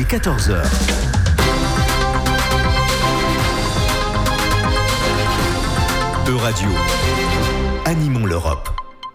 14h. Euradio, animons l'Europe.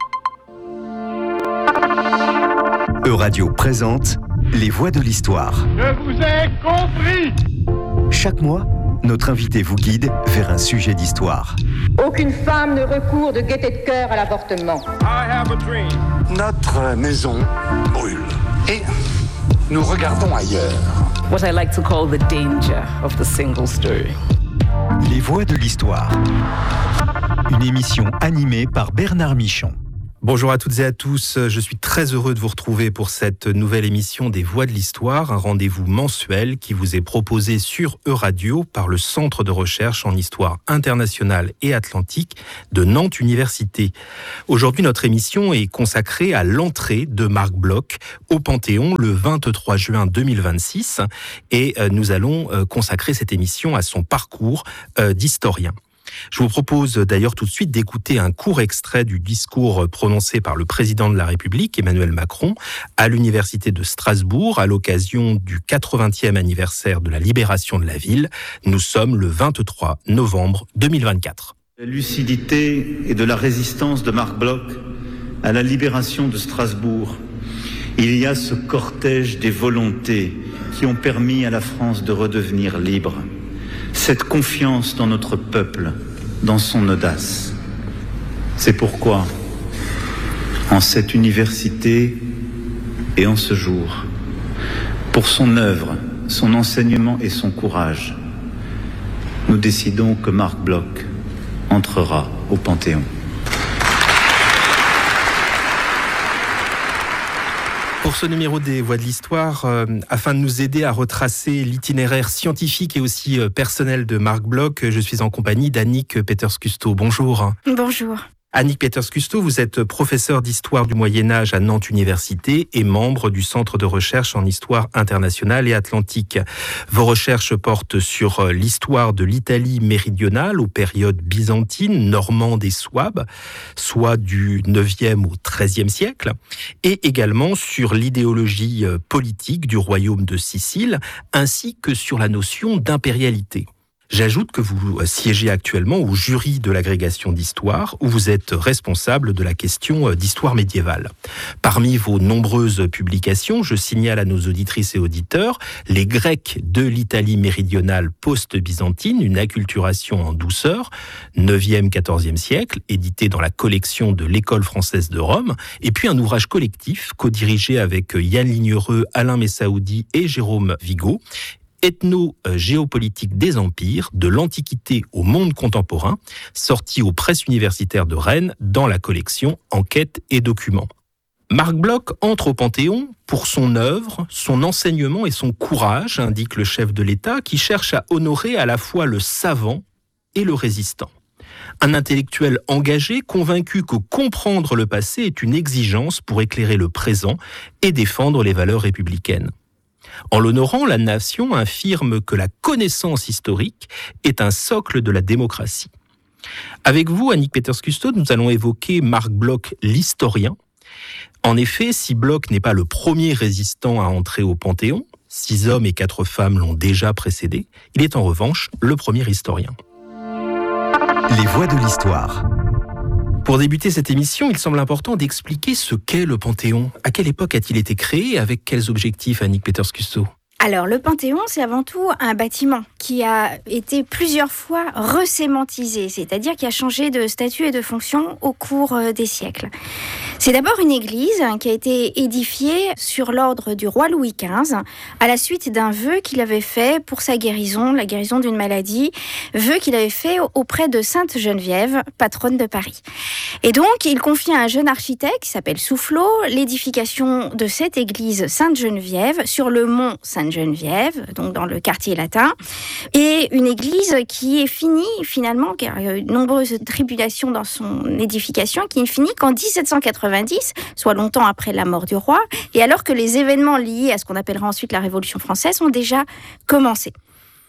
Euradio présente Les Voix de l'Histoire. Je vous ai compris. Chaque mois, notre invité vous guide vers un sujet d'histoire. Aucune femme ne recourt de gaieté de cœur à l'avortement. I have a dream. Notre maison brûle et nous regardons ailleurs. What I like to call the danger of the single story. Les Voix de l'Histoire. Une émission animée par Bernard Michon. Bonjour à toutes et à tous, je suis très heureux de vous retrouver pour cette nouvelle émission des Voix de l'Histoire, un rendez-vous mensuel qui vous est proposé sur Euradio par le Centre de recherche en histoire internationale et atlantique de Nantes Université. Aujourd'hui, notre émission est consacrée à l'entrée de Marc Bloch au Panthéon le 23 juin 2026 et nous allons consacrer cette émission à son parcours d'historien. Je vous propose d'ailleurs tout de suite d'écouter un court extrait du discours prononcé par le président de la République, Emmanuel Macron, à l'Université de Strasbourg à l'occasion du 80e anniversaire de la libération de la ville. Nous sommes le 23 novembre 2024. La lucidité et de la résistance de Marc Bloch à la libération de Strasbourg. Il y a ce cortège des volontés qui ont permis à la France de redevenir libre. Cette confiance dans notre peuple, dans son audace. C'est pourquoi, en cette université et en ce jour, pour son œuvre, son enseignement et son courage, nous décidons que Marc Bloch entrera au Panthéon. Pour ce numéro des Voix de l'Histoire, afin de nous aider à retracer l'itinéraire scientifique et aussi personnel de Marc Bloch, je suis en compagnie d'Annick Peters-Custeau. Bonjour. Bonjour. Annick Peters-Custeau, vous êtes professeure d'histoire du Moyen-Âge à Nantes Université et membre du Centre de recherche en histoire internationale et atlantique. Vos recherches portent sur l'histoire de l'Italie méridionale aux périodes byzantines, normandes et souabes, soit du 9e au 13e siècle, et également sur l'idéologie politique du royaume de Sicile, ainsi que sur la notion d'impérialité. J'ajoute que vous siégez actuellement au jury de l'agrégation d'histoire, où vous êtes responsable de la question d'histoire médiévale. Parmi vos nombreuses publications, je signale à nos auditrices et auditeurs Les Grecs de l'Italie méridionale post-byzantine, une acculturation en douceur, 9e, 14e siècle, édité dans la collection de l'École française de Rome, et puis un ouvrage collectif co-dirigé avec Yann Lignereux, Alain Messaoudi et Jérôme Vigo, Ethno-géopolitique des empires, de l'Antiquité au monde contemporain, sorti aux presses universitaires de Rennes dans la collection Enquêtes et documents. Marc Bloch entre au Panthéon pour son œuvre, son enseignement et son courage, indique le chef de l'État, qui cherche à honorer à la fois le savant et le résistant. Un intellectuel engagé, convaincu que comprendre le passé est une exigence pour éclairer le présent et défendre les valeurs républicaines. En l'honorant, la nation affirme que la connaissance historique est un socle de la démocratie. Avec vous, Annick Peters-Custeau, nous allons évoquer Marc Bloch, l'historien. En effet, si Bloch n'est pas le premier résistant à entrer au Panthéon, 6 hommes et 4 femmes l'ont déjà précédé, il est en revanche le premier historien. Les Voix de l'Histoire. Pour débuter cette émission, il semble important d'expliquer ce qu'est le Panthéon. À quelle époque a-t-il été créé et avec quels objectifs, Annick Peters-Custeau ? Alors, le Panthéon, c'est avant tout un bâtiment qui a été plusieurs fois resémantisé, c'est-à-dire qui a changé de statut et de fonction au cours des siècles. C'est d'abord une église qui a été édifiée sur l'ordre du roi Louis XV à la suite d'un vœu qu'il avait fait pour sa guérison, la guérison d'une maladie, vœu qu'il avait fait auprès de Sainte Geneviève, patronne de Paris. Et donc, il confie à un jeune architecte qui s'appelle Soufflot l'édification de cette église Sainte-Geneviève sur le mont Sainte-Geneviève, donc dans le quartier latin, et une église qui est finie finalement, car il y a eu de nombreuses tribulations dans son édification, qui est finie qu'en 1790, soit longtemps après la mort du roi, et alors que les événements liés à ce qu'on appellera ensuite la Révolution française ont déjà commencé.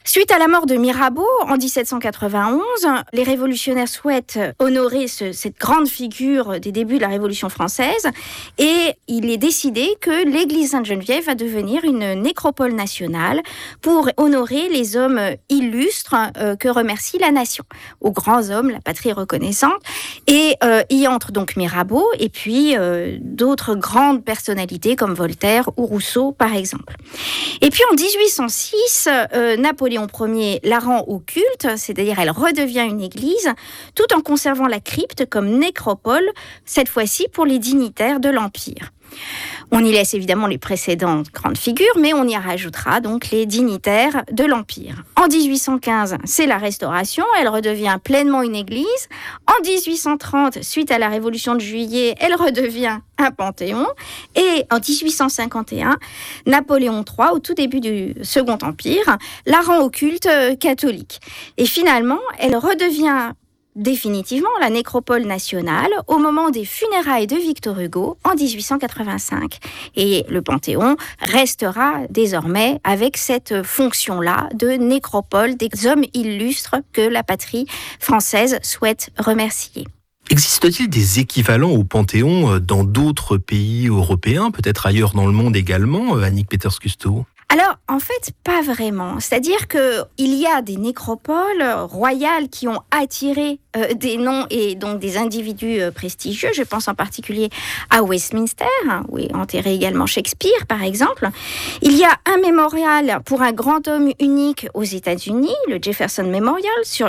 Suite à la mort de Mirabeau en 1791, les révolutionnaires souhaitent honorer cette grande figure des débuts de la Révolution française et il est décidé que l'église Sainte-Geneviève va devenir une nécropole nationale pour honorer les hommes illustres que remercie la nation. Aux grands hommes, la patrie reconnaissante. Et y entrent donc Mirabeau et puis d'autres grandes personnalités comme Voltaire ou Rousseau par exemple. Et puis en 1806, Napoléon Ier la rend au culte, c'est-à-dire elle redevient une église, tout en conservant la crypte comme nécropole, cette fois-ci pour les dignitaires de l'Empire. On y laisse évidemment les précédentes grandes figures, mais on y rajoutera donc les dignitaires de l'Empire. En 1815, c'est la Restauration, elle redevient pleinement une église. En 1830, suite à la Révolution de Juillet, elle redevient un panthéon. Et en 1851, Napoléon III, au tout début du Second Empire, la rend au culte catholique. Et finalement, elle redevient définitivement la nécropole nationale au moment des funérailles de Victor Hugo en 1885. Et le Panthéon restera désormais avec cette fonction-là de nécropole des hommes illustres que la patrie française souhaite remercier. Existe-t-il des équivalents au Panthéon dans d'autres pays européens, peut-être ailleurs dans le monde également, Annick Peters-Kusto ? Alors, en fait, pas vraiment. C'est-à-dire qu'il y a des nécropoles royales qui ont attiré des noms et donc des individus prestigieux. Je pense en particulier à Westminster, où est enterré également Shakespeare, par exemple. Il y a un mémorial pour un grand homme unique aux États-Unis, le Jefferson Memorial,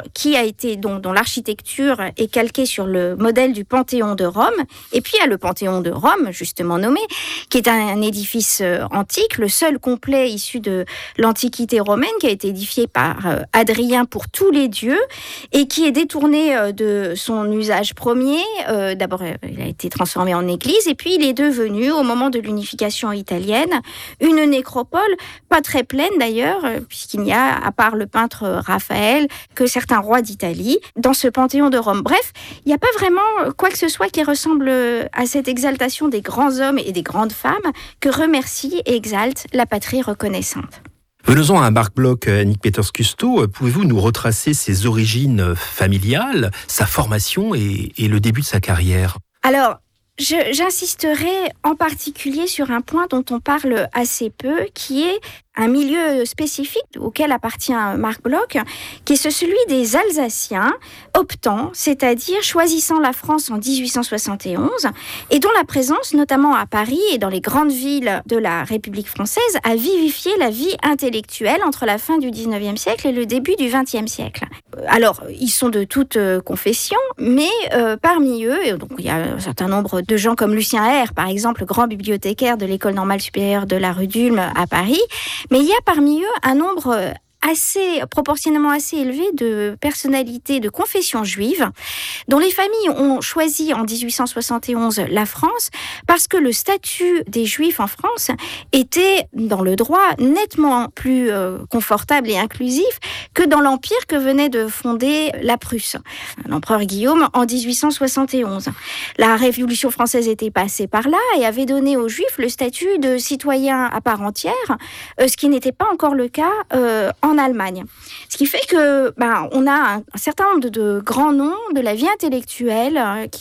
dont l'architecture est calquée sur le modèle du Panthéon de Rome. Et puis, il y a le Panthéon de Rome, justement nommé, qui est un édifice antique, le seul complet issu de l'Antiquité romaine, qui a été édifié par Hadrien pour tous les dieux et qui est détourné de son usage premier. D'abord, il a été transformé en église et puis il est devenu, au moment de l'unification italienne, une nécropole, pas très pleine d'ailleurs, puisqu'il n'y a, à part le peintre Raphaël, que certains rois d'Italie dans ce Panthéon de Rome. Bref, il n'y a pas vraiment quoi que ce soit qui ressemble à cette exaltation des grands hommes et des grandes femmes que remercie et exalte la patrie reconnaissante. Venons-en à Marc Bloch, Annick Peters-Kusto. Pouvez-vous nous retracer ses origines familiales, sa formation et le début de sa carrière ? Alors, j'insisterai en particulier sur un point dont on parle assez peu, qui est un milieu spécifique auquel appartient Marc Bloch, qui est celui des Alsaciens optants, c'est-à-dire choisissant la France en 1871, et dont la présence, notamment à Paris et dans les grandes villes de la République française, a vivifié la vie intellectuelle entre la fin du 19e siècle et le début du 20e siècle. Alors, ils sont de toutes confessions, mais parmi eux, donc, il y a un certain nombre de gens comme Lucien Hère, par exemple, grand bibliothécaire de l'École normale supérieure de la rue d'Ulm à Paris, mais il y a parmi eux un nombre proportionnellement assez élevé de personnalités de confession juive, dont les familles ont choisi en 1871 la France parce que le statut des Juifs en France était, dans le droit, nettement plus confortable et inclusif que dans l'Empire que venait de fonder la Prusse, l'empereur Guillaume, en 1871. La Révolution française était passée par là et avait donné aux Juifs le statut de citoyens à part entière, ce qui n'était pas encore le cas en Allemagne. Ce qui fait que on a un certain nombre de grands noms de la vie intellectuelle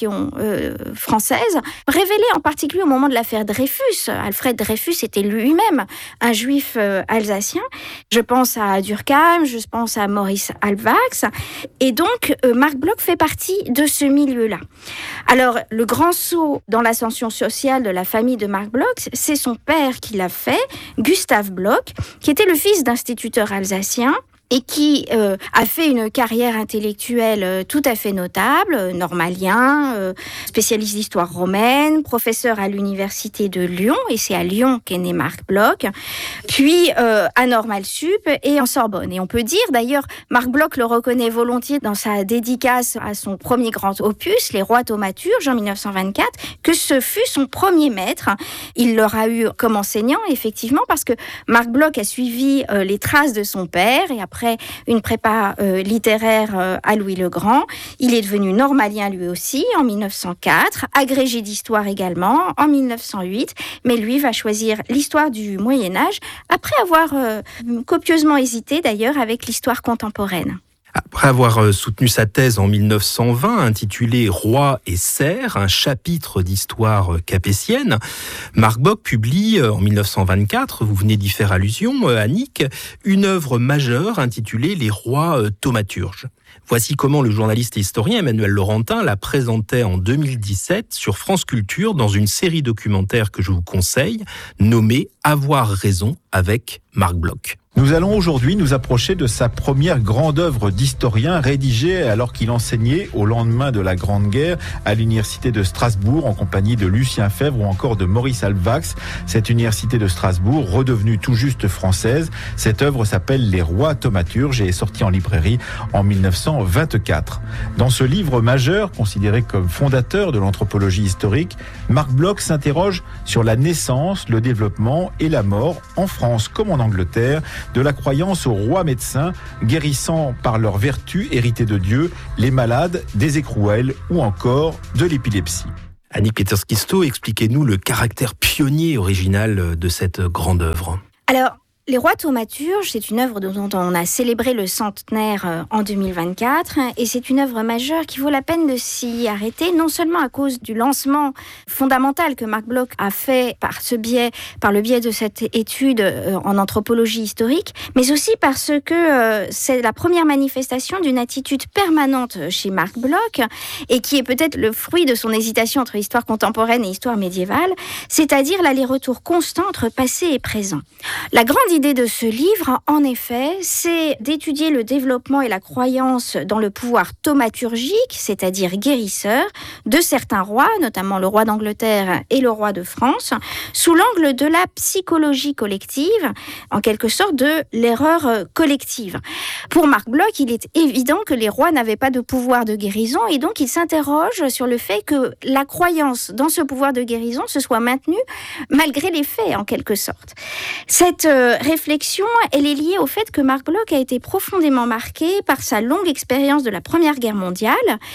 française, révélés en particulier au moment de l'affaire Dreyfus. Alfred Dreyfus était lui-même un juif alsacien. Je pense à Durkheim, je pense à Maurice Halbwachs. Et donc, Marc Bloch fait partie de ce milieu-là. Alors, le grand saut dans l'ascension sociale de la famille de Marc Bloch, c'est son père qui l'a fait, Gustave Bloch, qui était le fils d'instituteur alsacien et qui a fait une carrière intellectuelle tout à fait notable, normalien, spécialiste d'histoire romaine, professeur à l'université de Lyon, et c'est à Lyon qu'est né Marc Bloch, puis à Normal Sup et en Sorbonne. Et on peut dire, d'ailleurs, Marc Bloch le reconnaît volontiers dans sa dédicace à son premier grand opus, Les Rois thaumaturges, en 1924, que ce fut son premier maître. Il l'aura eu comme enseignant, effectivement, parce que Marc Bloch a suivi les traces de son père, et après après une prépa littéraire à Louis le Grand. Il est devenu normalien lui aussi en 1904, agrégé d'histoire également en 1908, mais lui va choisir l'histoire du Moyen-Âge après avoir copieusement hésité d'ailleurs avec l'histoire contemporaine. Après avoir soutenu sa thèse en 1920, intitulée « Roi et serfs, un chapitre d'histoire capétienne », Marc Bloch publie en 1924, vous venez d'y faire allusion, Annick, une œuvre majeure intitulée « Les rois thaumaturges ». Voici comment le journaliste et historien Emmanuel Laurentin la présentait en 2017 sur France Culture dans une série documentaire que je vous conseille, nommée « Avoir raison » avec Marc Bloch. Nous allons aujourd'hui nous approcher de sa première grande œuvre d'historien rédigée alors qu'il enseignait au lendemain de la Grande Guerre à l'université de Strasbourg en compagnie de Lucien Febvre ou encore de Maurice Alvax. Cette université de Strasbourg, redevenue tout juste française, cette œuvre s'appelle « Les rois thaumaturges » et est sortie en librairie en 1924. Dans ce livre majeur, considéré comme fondateur de l'anthropologie historique, Marc Bloch s'interroge sur la naissance, le développement et la mort, en France comme en Angleterre, de la croyance aux rois médecins, guérissant par leur vertu héritée de Dieu les malades des écrouelles ou encore de l'épilepsie. Annick Peters-Kisto, expliquez-nous le caractère pionnier original de cette grande œuvre. Alors, Les rois thaumaturges, c'est une œuvre dont on a célébré le centenaire en 2024 et c'est une œuvre majeure qui vaut la peine de s'y arrêter, non seulement à cause du lancement fondamental que Marc Bloch a fait par le biais de cette étude en anthropologie historique, mais aussi parce que c'est la première manifestation d'une attitude permanente chez Marc Bloch et qui est peut-être le fruit de son hésitation entre histoire contemporaine et histoire médiévale, c'est-à-dire l'aller-retour constant entre passé et présent. La grande idée de ce livre, en effet, c'est d'étudier le développement et la croyance dans le pouvoir thaumaturgique, c'est-à-dire guérisseur, de certains rois, notamment le roi d'Angleterre et le roi de France, sous l'angle de la psychologie collective, en quelque sorte de l'erreur collective. Pour Marc Bloch, il est évident que les rois n'avaient pas de pouvoir de guérison et donc il s'interroge sur le fait que la croyance dans ce pouvoir de guérison se soit maintenue malgré les faits, en quelque sorte. Cette réflexion, elle est liée au fait que Marc Bloch a été profondément marqué par sa longue expérience de la Première Guerre mondiale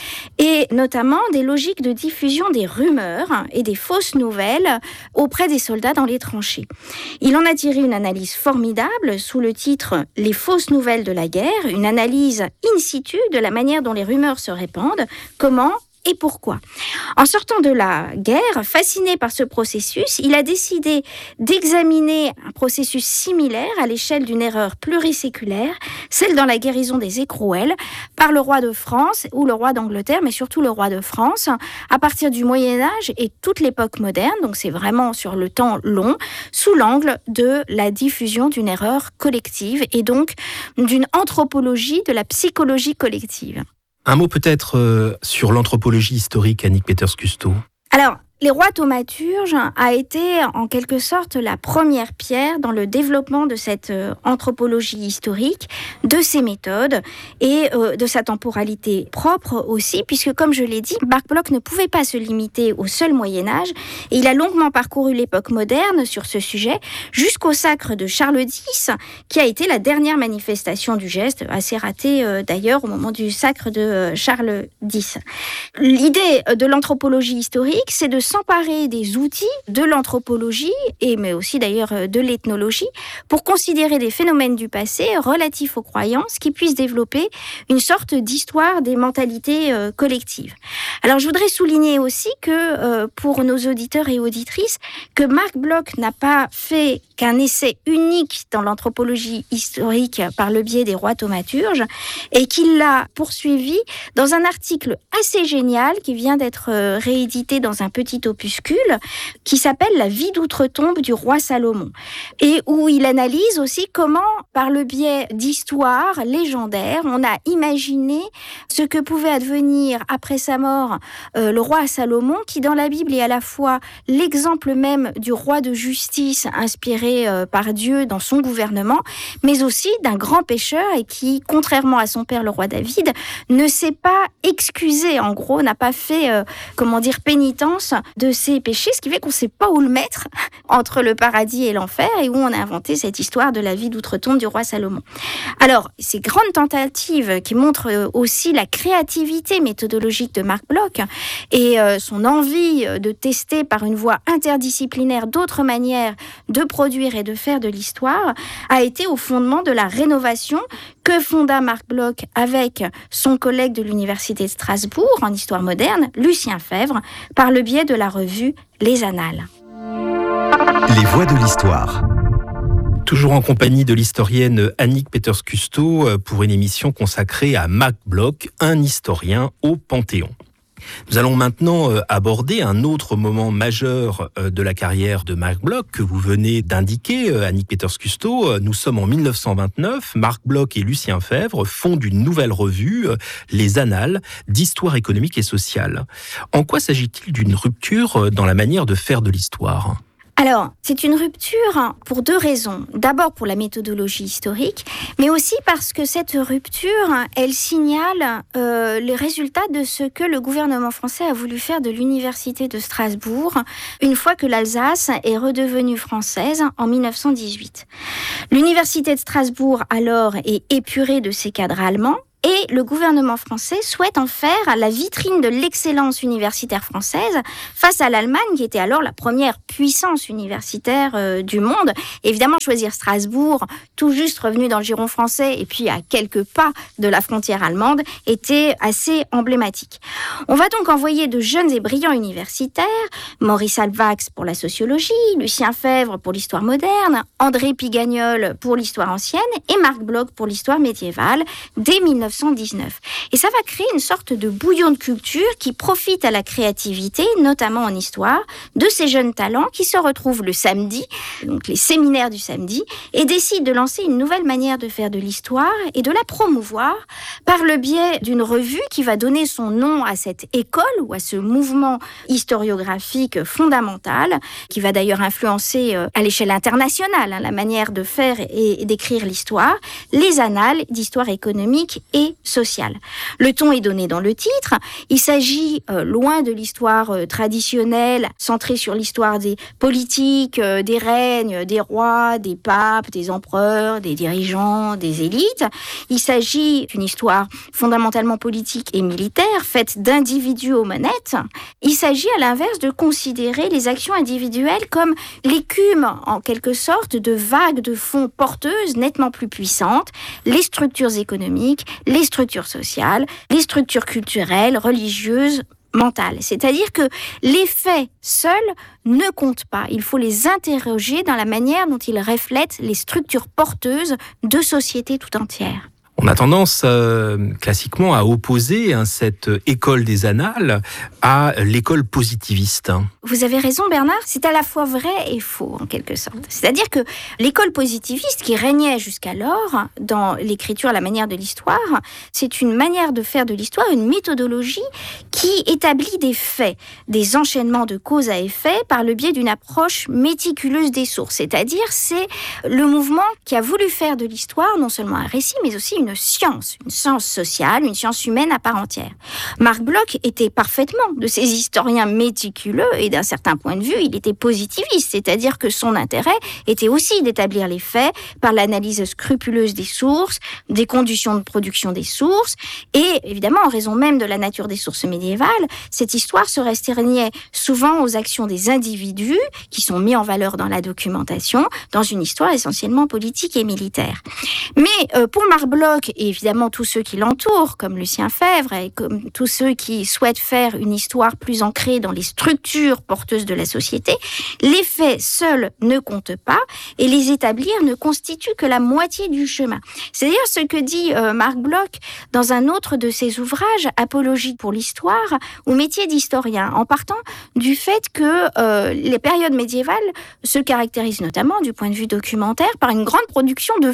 et notamment des logiques de diffusion des rumeurs et des fausses nouvelles auprès des soldats dans les tranchées. Il en a tiré une analyse formidable sous le titre « Les fausses nouvelles de la guerre », une analyse in situ de la manière dont les rumeurs se répandent, comment et pourquoi. En sortant de la guerre, fasciné par ce processus, il a décidé d'examiner un processus similaire à l'échelle d'une erreur pluriséculaire, celle dans la guérison des écrouelles, par le roi de France ou le roi d'Angleterre, mais surtout le roi de France, à partir du Moyen-Âge et toute l'époque moderne, donc c'est vraiment sur le temps long, sous l'angle de la diffusion d'une erreur collective et donc d'une anthropologie de la psychologie collective. Un mot peut-être sur l'anthropologie historique, Annick Peters-Kisto. Alors, les rois thaumaturges a été en quelque sorte la première pierre dans le développement de cette anthropologie historique, de ses méthodes et de sa temporalité propre aussi, puisque comme je l'ai dit, Marc Bloch ne pouvait pas se limiter au seul Moyen-Âge et il a longuement parcouru l'époque moderne sur ce sujet jusqu'au sacre de Charles X, qui a été la dernière manifestation du geste, assez ratée d'ailleurs au moment du sacre de Charles X. L'idée de l'anthropologie historique, c'est de s'emparer des outils de l'anthropologie, mais aussi d'ailleurs de l'ethnologie, pour considérer des phénomènes du passé relatifs aux croyances qui puissent développer une sorte d'histoire des mentalités collectives. Alors je voudrais souligner aussi que pour nos auditeurs et auditrices, que Marc Bloch n'a pas fait qu'un essai unique dans l'anthropologie historique par le biais des rois thaumaturges et qu'il l'a poursuivi dans un article assez génial qui vient d'être réédité dans un petit opuscule qui s'appelle « La vie d'outre-tombe du roi Salomon » et où il analyse aussi comment, par le biais d'histoires légendaires, on a imaginé ce que pouvait advenir après sa mort le roi Salomon, qui dans la Bible est à la fois l'exemple même du roi de justice inspiré par Dieu dans son gouvernement, mais aussi d'un grand pécheur et qui, contrairement à son père le roi David, ne s'est pas excusé, en gros, n'a pas fait, pénitence de ses péchés, ce qui fait qu'on ne sait pas où le mettre entre le paradis et l'enfer, et où on a inventé cette histoire de la vie d'outre-tombe du roi Salomon. Alors, ces grandes tentatives qui montrent aussi la créativité méthodologique de Marc Bloch et son envie de tester par une voie interdisciplinaire d'autres manières de produire et de faire de l'histoire, a été au fondement de la rénovation que fonda Marc Bloch avec son collègue de l'Université de Strasbourg en histoire moderne, Lucien Febvre, par le biais de la revue Les Annales. Les voix de l'histoire. Toujours en compagnie de l'historienne Annick Peters-Custeau pour une émission consacrée à Marc Bloch, un historien au Panthéon. Nous allons maintenant aborder un autre moment majeur de la carrière de Marc Bloch que vous venez d'indiquer, Annick Peters-Custeau. Nous sommes en 1929. Marc Bloch et Lucien Febvre fondent une nouvelle revue, Les Annales, d'histoire économique et sociale. En quoi s'agit-il d'une rupture dans la manière de faire de l'histoire ? Alors, c'est une rupture pour deux raisons. D'abord pour la méthodologie historique, mais aussi parce que cette rupture, elle signale les résultats de ce que le gouvernement français a voulu faire de l'Université de Strasbourg une fois que l'Alsace est redevenue française en 1918. L'Université de Strasbourg, alors, est épurée de ses cadres allemands. Et le gouvernement français souhaite en faire la vitrine de l'excellence universitaire française face à l'Allemagne, qui était alors la première puissance universitaire du monde. Évidemment, choisir Strasbourg, tout juste revenu dans le giron français, et puis à quelques pas de la frontière allemande, était assez emblématique. On va donc envoyer de jeunes et brillants universitaires, Maurice Alvax pour la sociologie, Lucien Febvre pour l'histoire moderne, André Pigagnol pour l'histoire ancienne, et Marc Bloch pour l'histoire médiévale, dès 1919. Et ça va créer une sorte de bouillon de culture qui profite à la créativité, notamment en histoire, de ces jeunes talents qui se retrouvent le samedi, donc les séminaires du samedi, et décident de lancer une nouvelle manière de faire de l'histoire et de la promouvoir par le biais d'une revue qui va donner son nom à cette école ou à ce mouvement historiographique fondamental, qui va d'ailleurs influencer à l'échelle internationale la manière de faire et d'écrire l'histoire, les Annales d'histoire économique et sociale. Le ton est donné dans le titre. Il s'agit, loin de l'histoire traditionnelle, centrée sur l'histoire des politiques, des règnes, des rois, des papes, des empereurs, des dirigeants, des élites. Il s'agit d'une histoire fondamentalement politique et militaire, faite d'individus aux manettes. Il s'agit, à l'inverse, de considérer les actions individuelles comme l'écume, en quelque sorte, de vagues de fonds porteuses nettement plus puissantes, les structures économiques, les structures sociales, les structures culturelles, religieuses, mentales. C'est-à-dire que les faits seuls ne comptent pas. Il faut les interroger dans la manière dont ils reflètent les structures porteuses de sociétés tout entières. On a tendance classiquement à opposer cette école des Annales à l'école positiviste. Vous avez raison Bernard, c'est à la fois vrai et faux en quelque sorte. C'est-à-dire que l'école positiviste qui régnait jusqu'alors dans l'écriture, la manière de l'histoire, c'est une manière de faire de l'histoire, une méthodologie qui établit des faits, des enchaînements de cause à effet par le biais d'une approche méticuleuse des sources. C'est-à-dire c'est le mouvement qui a voulu faire de l'histoire non seulement un récit mais aussi une science sociale, une science humaine à part entière. Marc Bloch était parfaitement de ces historiens méticuleux et d'un certain point de vue, il était positiviste, c'est-à-dire que son intérêt était aussi d'établir les faits par l'analyse scrupuleuse des sources, des conditions de production des sources et évidemment, en raison même de la nature des sources médiévales, cette histoire se restreignait souvent aux actions des individus qui sont mis en valeur dans la documentation, dans une histoire essentiellement politique et militaire. Mais pour Marc Bloch et évidemment tous ceux qui l'entourent, comme Lucien Febvre et comme tous ceux qui souhaitent faire une histoire plus ancrée dans les structures porteuses de la société, les faits seuls ne comptent pas et les établir ne constituent que la moitié du chemin. C'est d'ailleurs ce que dit Marc Bloch dans un autre de ses ouvrages, Apologie pour l'histoire ou métier d'historien, en partant du fait que les périodes médiévales se caractérisent notamment du point de vue documentaire par une grande production de faux.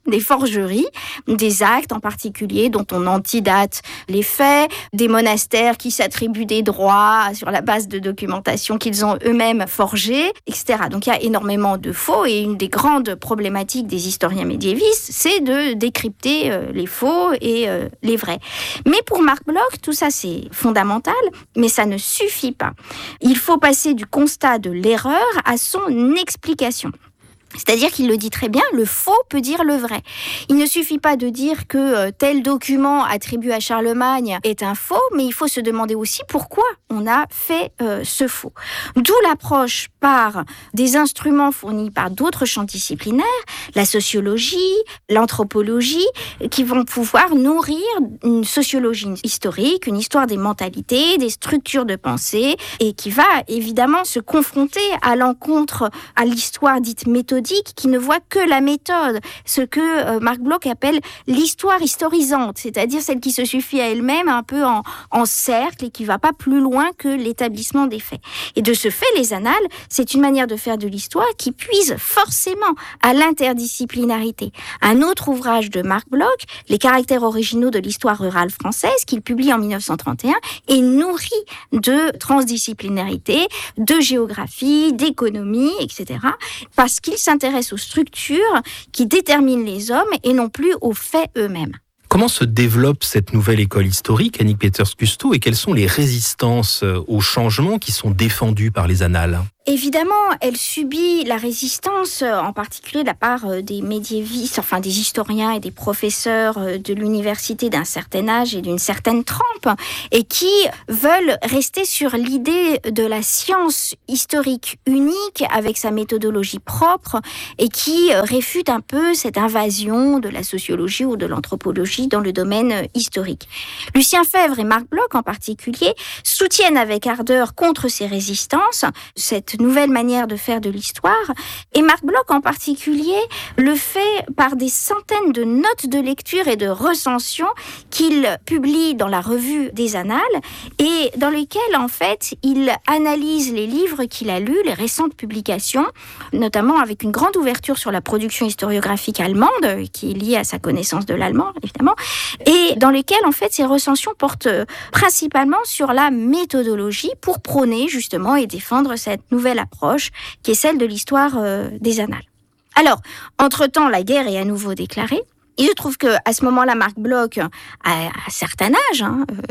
des forgeries, des actes en particulier dont on antidate les faits, des monastères qui s'attribuent des droits sur la base de documentation qu'ils ont eux-mêmes forgées, etc. Donc il y a énormément de faux et une des grandes problématiques des historiens médiévistes, c'est de décrypter les faux et les vrais. Mais pour Marc Bloch, tout ça c'est fondamental, mais ça ne suffit pas. Il faut passer du constat de l'erreur à son explication. C'est-à-dire qu'il le dit très bien, le faux peut dire le vrai. Il ne suffit pas de dire que tel document attribué à Charlemagne est un faux, mais il faut se demander aussi pourquoi on a fait ce faux. D'où l'approche par des instruments fournis par d'autres champs disciplinaires, la sociologie, l'anthropologie, qui vont pouvoir nourrir une sociologie historique, une histoire des mentalités, des structures de pensée, et qui va évidemment se confronter à l'encontre à l'histoire dite méthodique, qui ne voit que la méthode, ce que Marc Bloch appelle l'histoire historisante, c'est-à-dire celle qui se suffit à elle-même un peu en cercle et qui ne va pas plus loin que l'établissement des faits. Et de ce fait, les annales, c'est une manière de faire de l'histoire qui puise forcément à l'interdisciplinarité. Un autre ouvrage de Marc Bloch, Les caractères originaux de l'histoire rurale française, qu'il publie en 1931, est nourri de transdisciplinarité, de géographie, d'économie, etc., parce qu'il s'intéresse aux structures qui déterminent les hommes et non plus aux faits eux-mêmes. Comment se développe cette nouvelle école historique, Annick Peters-Kusto, et quelles sont les résistances aux changements qui sont défendus par les annales ? Évidemment, elle subit la résistance, en particulier de la part des médiévistes, enfin des historiens et des professeurs de l'université d'un certain âge et d'une certaine trempe, et qui veulent rester sur l'idée de la science historique unique avec sa méthodologie propre et qui réfutent un peu cette invasion de la sociologie ou de l'anthropologie dans le domaine historique. Lucien Febvre et Marc Bloch en particulier soutiennent avec ardeur contre ces résistances cette nouvelle manière de faire de l'histoire. Et Marc Bloch en particulier le fait par des centaines de notes de lecture et de recensions qu'il publie dans la revue des Annales et dans lesquelles en fait il analyse les livres qu'il a lus, les récentes publications, notamment avec une grande ouverture sur la production historiographique allemande qui est liée à sa connaissance de l'allemand évidemment, et dans lesquelles en fait ces recensions portent principalement sur la méthodologie pour prôner justement et défendre cette nouvelle approche qui est celle de l'histoire des annales. Alors, entre-temps, la guerre est à nouveau déclarée. Il se trouve qu'à ce moment-là, Marc Bloch a un certain âge,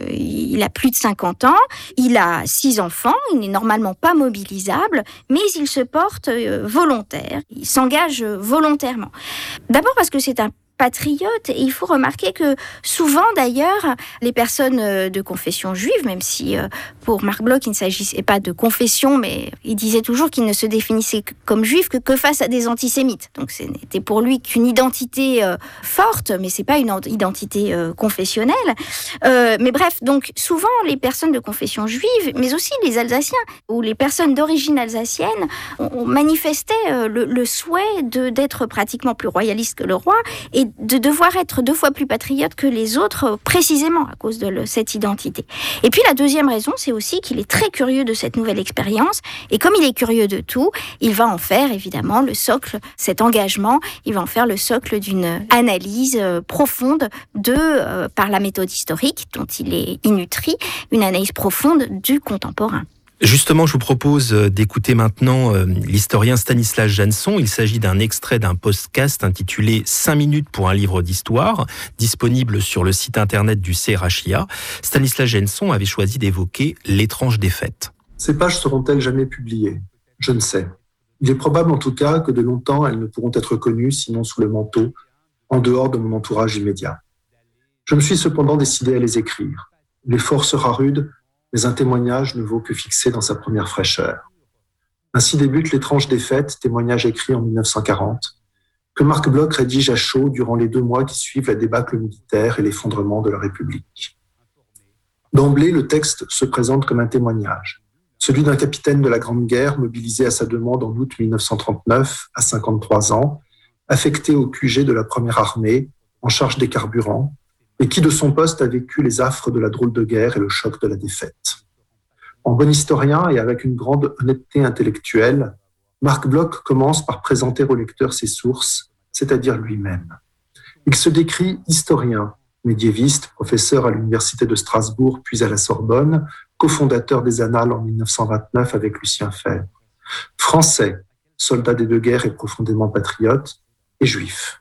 il a plus de 50 ans, il a 6 enfants, il n'est normalement pas mobilisable, mais il se porte volontaire, il s'engage volontairement. D'abord parce que c'est un patriote, et il faut remarquer que souvent d'ailleurs les personnes de confession juive, même si pour Marc Bloch il ne s'agissait pas de confession, mais il disait toujours qu'il ne se définissait comme juif que face à des antisémites, donc ce n'était pour lui qu'une identité forte, mais c'est pas une identité confessionnelle, mais bref, donc souvent les personnes de confession juive, mais aussi les Alsaciens ou les personnes d'origine alsacienne ont manifesté le souhait d'être pratiquement plus royaliste que le roi et de devoir être 2 fois plus patriote que les autres, précisément à cause de cette identité. Et puis la deuxième raison, c'est aussi qu'il est très curieux de cette nouvelle expérience, et comme il est curieux de tout, il va en faire évidemment le socle, cet engagement, il va en faire le socle d'une analyse profonde par la méthode historique dont il est inutri, une analyse profonde du contemporain. Justement, je vous propose d'écouter maintenant l'historien Stanislas Janson. Il s'agit d'un extrait d'un podcast intitulé 5 minutes pour un livre d'histoire, disponible sur le site internet du CRHIA. Stanislas Janson avait choisi d'évoquer l'étrange défaite. Ces pages seront-elles jamais publiées ? Je ne sais. Il est probable en tout cas que de longtemps elles ne pourront être connues, sinon sous le manteau, en dehors de mon entourage immédiat. Je me suis cependant décidé à les écrire. L'effort sera rude, mais un témoignage ne vaut que fixé dans sa première fraîcheur. Ainsi débute l'étrange défaite, témoignage écrit en 1940, que Marc Bloch rédige à chaud durant les 2 mois qui suivent la débâcle militaire et l'effondrement de la République. D'emblée, le texte se présente comme un témoignage, celui d'un capitaine de la Grande Guerre mobilisé à sa demande en août 1939, à 53 ans, affecté au QG de la Première Armée, en charge des carburants, et qui de son poste a vécu les affres de la drôle de guerre et le choc de la défaite. En bon historien et avec une grande honnêteté intellectuelle, Marc Bloch commence par présenter au lecteur ses sources, c'est-à-dire lui-même. Il se décrit historien, médiéviste, professeur à l'université de Strasbourg puis à la Sorbonne, cofondateur des Annales en 1929 avec Lucien Febvre. Français, soldat des deux guerres et profondément patriote, et juif.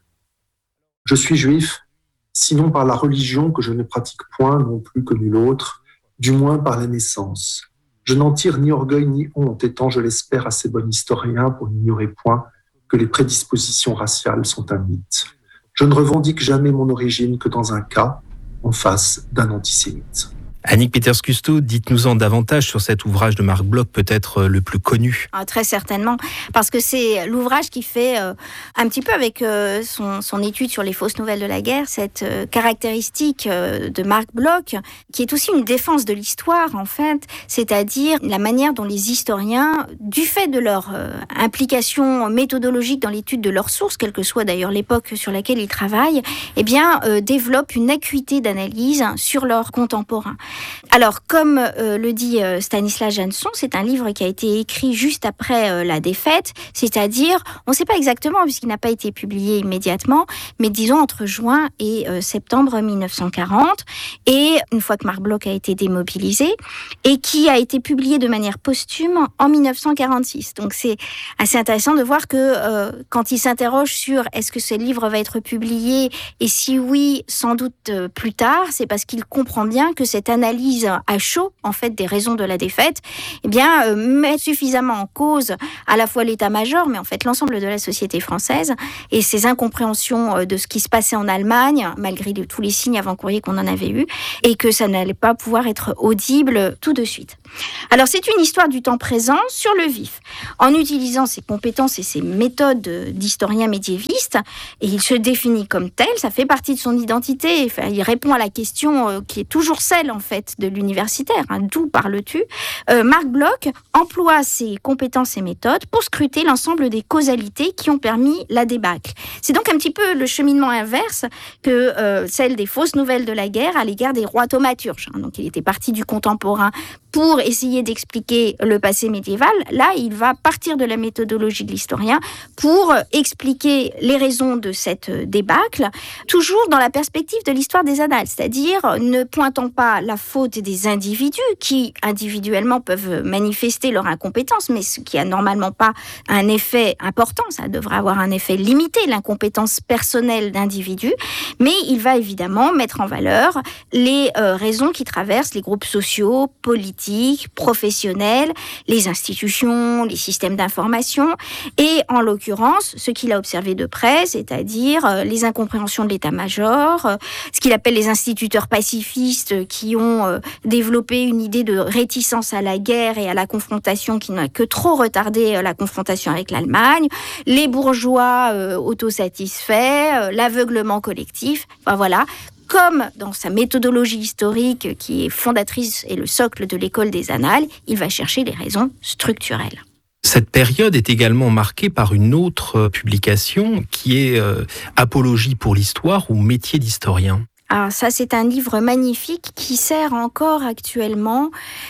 Je suis juif, sinon par la religion que je ne pratique point non plus que nul autre, du moins par la naissance. Je n'en tire ni orgueil ni honte, étant, je l'espère, assez bon historien pour n'ignorer point que les prédispositions raciales sont un mythe. Je ne revendique jamais mon origine que dans un cas, en face d'un antisémite. Annick Peters-Kusto, dites-nous-en davantage sur cet ouvrage de Marc Bloch, peut-être le plus connu. Très certainement, parce que c'est l'ouvrage qui fait un petit peu avec son étude sur les fausses nouvelles de la guerre, cette caractéristique de Marc Bloch, qui est aussi une défense de l'histoire, en fait, c'est-à-dire la manière dont les historiens, du fait de leur implication méthodologique dans l'étude de leurs sources, quelle que soit d'ailleurs l'époque sur laquelle ils travaillent, eh bien, développent une acuité d'analyse sur leurs contemporains. Alors, comme le dit Stanislas Janson, c'est un livre qui a été écrit juste après la défaite, c'est-à-dire, on ne sait pas exactement puisqu'il n'a pas été publié immédiatement, mais disons entre juin et septembre 1940, et une fois que Marc Bloch a été démobilisé, et qui a été publié de manière posthume en 1946. Donc c'est assez intéressant de voir que quand il s'interroge sur est-ce que ce livre va être publié, et si oui, sans doute plus tard, c'est parce qu'il comprend bien que cette analyse à chaud, en fait, des raisons de la défaite, eh bien, met suffisamment en cause à la fois l'état-major, mais en fait l'ensemble de la société française et ses incompréhensions de ce qui se passait en Allemagne, malgré tous les signes avant-courriers qu'on en avait eus, et que ça n'allait pas pouvoir être audible tout de suite. Alors, c'est une histoire du temps présent sur le vif, en utilisant ses compétences et ses méthodes d'historien médiéviste, et il se définit comme tel, ça fait partie de son identité, enfin, il répond à la question qui est toujours celle, en fait, de l'universitaire, d'où parles-tu ? Marc Bloch emploie ses compétences et méthodes pour scruter l'ensemble des causalités qui ont permis la débâcle. C'est donc un petit peu le cheminement inverse que celle des fausses nouvelles de la guerre à l'égard des rois thaumaturges. Donc il était parti du contemporain pour essayer d'expliquer le passé médiéval. Là, il va partir de la méthodologie de l'historien pour expliquer les raisons de cette débâcle, toujours dans la perspective de l'histoire des annales, c'est-à-dire ne pointant pas la faute des individus qui, individuellement, peuvent manifester leur incompétence, mais ce qui a normalement pas un effet important, ça devrait avoir un effet limité, l'incompétence personnelle d'individus, mais il va évidemment mettre en valeur les raisons qui traversent les groupes sociaux, politiques, professionnels, les institutions, les systèmes d'information, et en l'occurrence, ce qu'il a observé de près, c'est-à-dire les incompréhensions de l'état-major, ce qu'il appelle les instituteurs pacifistes qui ont développé une idée de réticence à la guerre et à la confrontation qui n'a que trop retardé la confrontation avec l'Allemagne, les bourgeois autosatisfaits, l'aveuglement collectif, enfin voilà. Comme dans sa méthodologie historique qui est fondatrice et le socle de l'école des annales, il va chercher les raisons structurelles. Cette période est également marquée par une autre publication qui est Apologie pour l'histoire ou métier d'historien. Ah, ça, c'est un livre magnifique qui sert encore actuellement,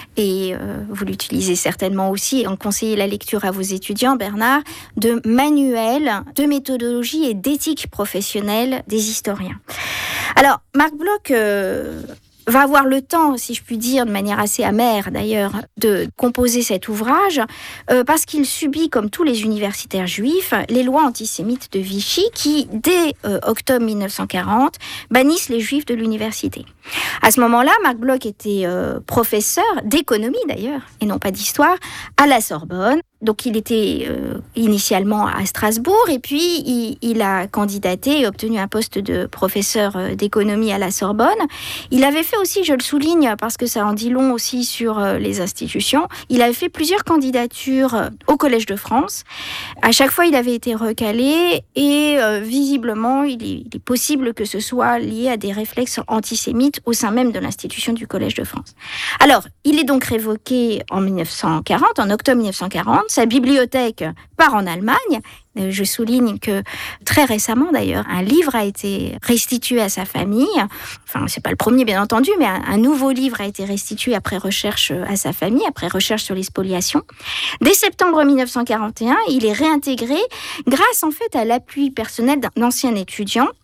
et vous l'utilisez certainement aussi, et en conseillez la lecture à vos étudiants, Bernard, de manuel de méthodologie et d'éthique professionnelle des historiens. Alors, Marc Bloch va avoir le temps, si je puis dire, de manière assez amère d'ailleurs, de composer cet ouvrage, parce qu'il subit, comme tous les universitaires juifs, les lois antisémites de Vichy qui, dès octobre 1940, bannissent les juifs de l'université. À ce moment-là, Marc Bloch était professeur d'économie d'ailleurs, et non pas d'histoire, à la Sorbonne. Donc il était initialement à Strasbourg, et puis il a candidaté et obtenu un poste de professeur d'économie à la Sorbonne. Il avait fait aussi, je le souligne parce que ça en dit long aussi sur les institutions, il avait fait plusieurs candidatures au Collège de France. À chaque fois, il avait été recalé, et visiblement, il est possible que ce soit lié à des réflexes antisémites au sein même de l'institution du Collège de France. Alors, il est donc révoqué en 1940, en octobre 1940. Sa bibliothèque part en Allemagne. Je souligne que très récemment d'ailleurs, un livre a été restitué à sa famille. Enfin, c'est pas le premier bien entendu, mais un nouveau livre a été restitué après recherche à sa famille, après recherche sur les spoliations. Dès septembre 1941, il est réintégré grâce en fait à l'appui personnel d'un ancien étudiant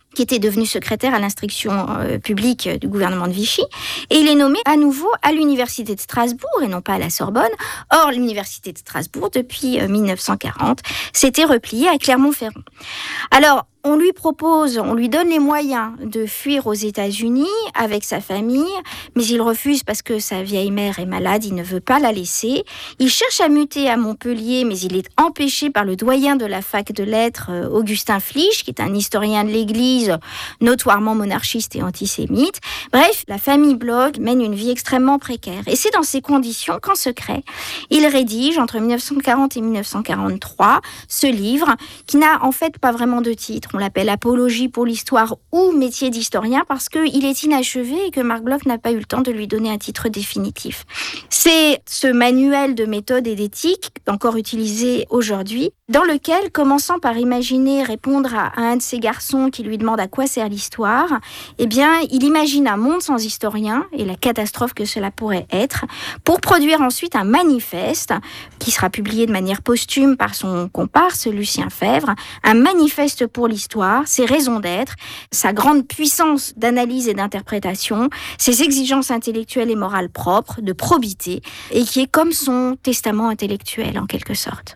qui était devenu secrétaire à l'instruction publique du gouvernement de Vichy. Et il est nommé à nouveau à l'université de Strasbourg et non pas à la Sorbonne. Or, l'université de Strasbourg, depuis 1940, s'était repliée à Clermont-Ferrand. Alors, on lui donne les moyens de fuir aux États-Unis avec sa famille, mais il refuse parce que sa vieille mère est malade, il ne veut pas la laisser. Il cherche à muter à Montpellier, mais il est empêché par le doyen de la fac de lettres, Augustin Flich, qui est un historien de l'Église, notoirement monarchiste et antisémite. Bref, la famille Bloch mène une vie extrêmement précaire. Et c'est dans ces conditions qu'en secret, il rédige entre 1940 et 1943 ce livre qui n'a en fait pas vraiment de titre. On l'appelle Apologie pour l'histoire ou métier d'historien parce qu'il est inachevé et que Marc Bloch n'a pas eu le temps de lui donner un titre définitif. C'est ce manuel de méthode et d'éthique, encore utilisé aujourd'hui, dans lequel, commençant par imaginer répondre à un de ces garçons qui lui demande à quoi sert l'histoire, eh bien, il imagine un monde sans historien et la catastrophe que cela pourrait être, pour produire ensuite un manifeste qui sera publié de manière posthume par son comparse Lucien Febvre, un manifeste pour l'histoire, ses raisons d'être, sa grande puissance d'analyse et d'interprétation, ses exigences intellectuelles et morales propres, de probité, et qui est comme son testament intellectuel en quelque sorte.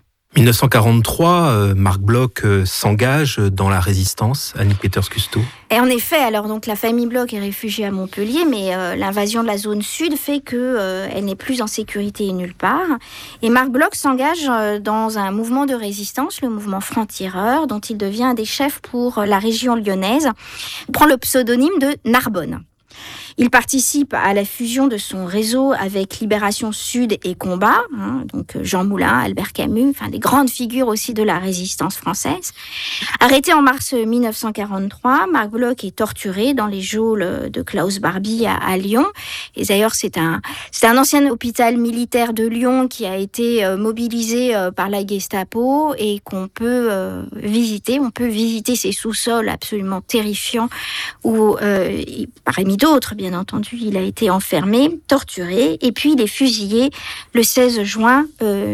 1943, Marc Bloch s'engage dans la résistance, Annick Peters-Kusto. Et en effet, alors donc la famille Bloch est réfugiée à Montpellier, mais l'invasion de la zone sud fait que elle n'est plus en sécurité nulle part. Et Marc Bloch s'engage dans un mouvement de résistance, le mouvement Franc-Tireur, dont il devient un des chefs pour la région lyonnaise. Il prend le pseudonyme de Narbonne. Il participe à la fusion de son réseau avec Libération Sud et Combat, donc Jean Moulin, Albert Camus, enfin des grandes figures aussi de la résistance française. Arrêté en mars 1943, Marc Bloch est torturé dans les geôles de Klaus Barbie à Lyon. Et d'ailleurs, c'est un ancien hôpital militaire de Lyon qui a été mobilisé par la Gestapo et qu'on peut visiter. On peut visiter ces sous-sols absolument terrifiants où, parmi d'autres, bien entendu, il a été enfermé, torturé, et puis il est fusillé le 16 juin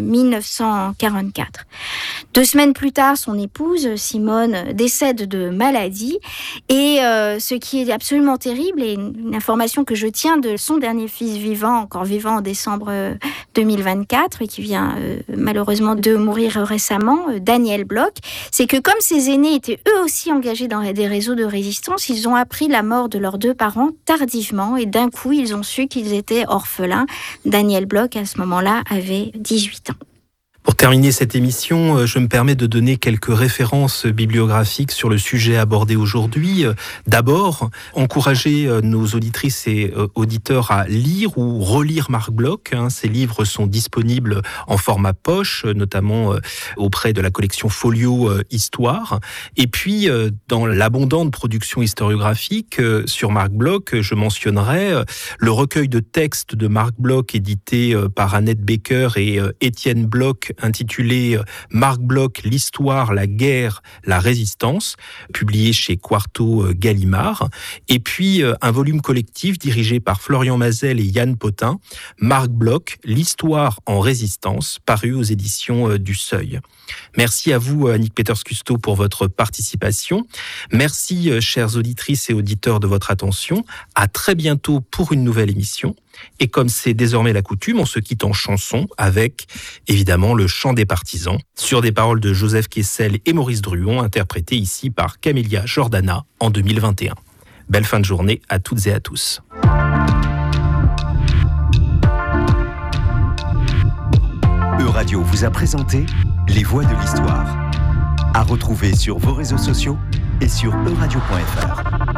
1944. 2 semaines plus tard, son épouse, Simone, décède de maladie, et ce qui est absolument terrible, et une information que je tiens de son dernier fils vivant, encore vivant en décembre 2024, et qui vient malheureusement de mourir récemment, Daniel Bloch, c'est que comme ses aînés étaient eux aussi engagés dans des réseaux de résistance, ils ont appris la mort de leurs 2 parents tardivement, et d'un coup, ils ont su qu'ils étaient orphelins. Daniel Bloch, à ce moment-là, avait 18 ans. Pour terminer cette émission, je me permets de donner quelques références bibliographiques sur le sujet abordé aujourd'hui. D'abord, encourager nos auditrices et auditeurs à lire ou relire Marc Bloch. Ces livres sont disponibles en format poche, notamment auprès de la collection Folio Histoire. Et puis, dans l'abondante production historiographique sur Marc Bloch, je mentionnerai le recueil de textes de Marc Bloch édité par Annette Becker et Étienne Bloch, intitulé Marc Bloch, l'histoire, la guerre, la résistance, publié chez Quarto Gallimard. Et puis un volume collectif dirigé par Florian Mazel et Yann Potin, Marc Bloch, l'histoire en résistance, paru aux éditions du Seuil. Merci à vous, Annick Peters-Kusto, pour votre participation. Merci, chères auditrices et auditeurs, de votre attention. À très bientôt pour une nouvelle émission. Et comme c'est désormais la coutume, on se quitte en chanson avec, évidemment, le chant des partisans, sur des paroles de Joseph Kessel et Maurice Druon, interprétées ici par Camélia Jordana en 2021. Belle fin de journée à toutes et à tous. Euradio vous a présenté Les Voix de l'Histoire. À retrouver sur vos réseaux sociaux et sur euradio.fr.